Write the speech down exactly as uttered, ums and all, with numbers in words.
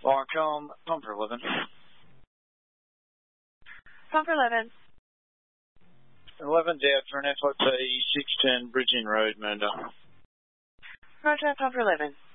Larcom, pump for eleven. Pump for eleven. eleven down for an F I P six ten Bridging Road, Manda. Roger, pump for eleven.